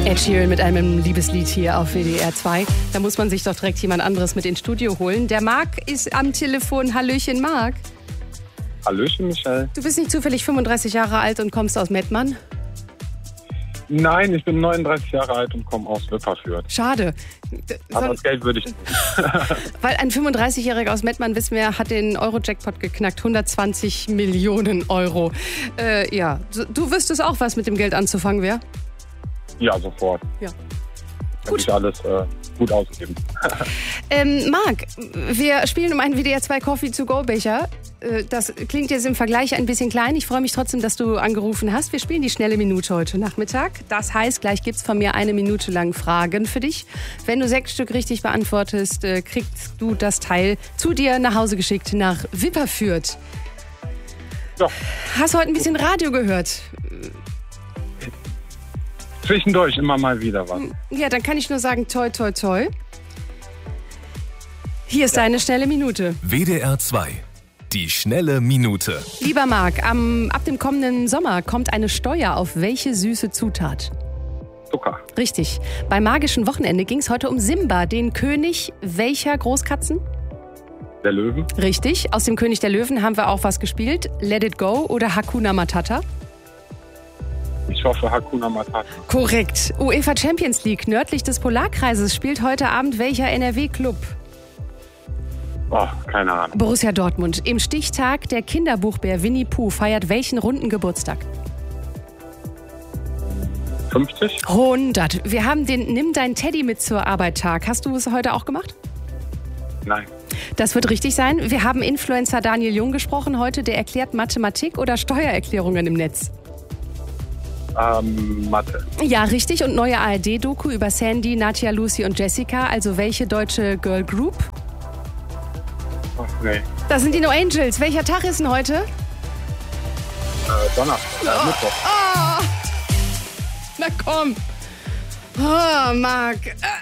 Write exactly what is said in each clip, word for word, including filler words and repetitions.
Ed Sheeran mit einem Liebeslied hier auf W D R zwei. Da muss man sich doch direkt jemand anderes mit ins Studio holen. Der Marc ist am Telefon. Hallöchen, Marc. Hallöchen, Michelle. Du bist nicht zufällig fünfunddreißig Jahre alt und kommst aus Mettmann? Nein, ich bin neununddreißig Jahre alt und komme aus Wipperfürth. Schade. Aber das Geld würde ich nicht. Weil ein fünfunddreißigjähriger aus Mettmann, wissen wir, hat den Euro-Jackpot geknackt. hundertzwanzig Millionen Euro. Äh, ja, du wüsstest auch, was mit dem Geld anzufangen wäre? Ja, sofort. Ja. Kann ich alles äh, gut ausgeben. ähm, Marc, wir spielen um einen W D R zwei Coffee to go Becher. Äh, das klingt jetzt im Vergleich ein bisschen klein. Ich freue mich trotzdem, dass du angerufen hast. Wir spielen die schnelle Minute heute Nachmittag. Das heißt, gleich gibt's von mir eine Minute lang Fragen für dich. Wenn du sechs Stück richtig beantwortest, äh, kriegst du das Teil zu dir nach Hause geschickt nach Wipperfürth. Ja. Hast du heute ein bisschen Radio gehört? Zwischendurch immer mal wieder was. Ja, dann kann ich nur sagen, toi, toi, toi. Hier ist deine schnelle Minute. W D R zwei, die schnelle Minute. Lieber Marc, am, ab dem kommenden Sommer kommt eine Steuer auf welche süße Zutat? Zucker. Richtig. Beim magischen Wochenende ging es heute um Simba, den König welcher Großkatzen? Der Löwen. Richtig. Aus dem König der Löwen haben wir auch was gespielt. Let It Go oder Hakuna Matata? Ich hoffe Hakuna Matata. Korrekt. UEFA Champions League nördlich des Polarkreises spielt heute Abend welcher N R W-Club? Oh, keine Ahnung. Borussia Dortmund. Im Stichtag der Kinderbuchbär Winnie Pooh feiert welchen runden Geburtstag? fünfzig? hundert. Wir haben den Nimm dein Teddy mit zur Arbeit Tag. Hast du es heute auch gemacht? Nein. Das wird richtig sein. Wir haben Influencer Daniel Jung gesprochen heute. Der erklärt Mathematik oder Steuererklärungen im Netz. Ähm, Mathe. Ja, richtig. Und neue A R D-Doku über Sandy, Nadja, Lucy und Jessica. Also welche deutsche Girl Group? Ach, nee. Das sind die No Angels. Welcher Tag ist denn heute? Äh, Donnerstag. Äh, Mittwoch. Oh. Na komm. Oh, Marc.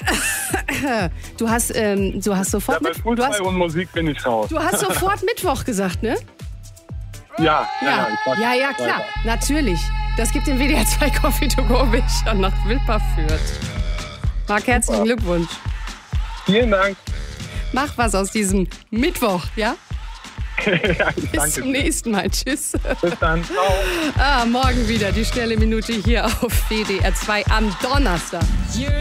Du hast, ähm, du hast sofort... Ja, bei mit, Fußball du hast, und Musik bin ich raus. du hast sofort Mittwoch gesagt, ne? Ja, ja, ja, Ja, ich sag ja, ja, klar. weiter. Natürlich. Das gibt den W D R zwei Coffee to go Becher nach Wipperfürth. Marc, herzlichen Super. Glückwunsch. Vielen Dank. Mach was aus diesem Mittwoch, ja? Ja, ich Bis danke zum dir. nächsten Mal. Tschüss. Bis dann. Ciao. Ah, morgen wieder die schnelle Minute hier auf W D R zwei am Donnerstag.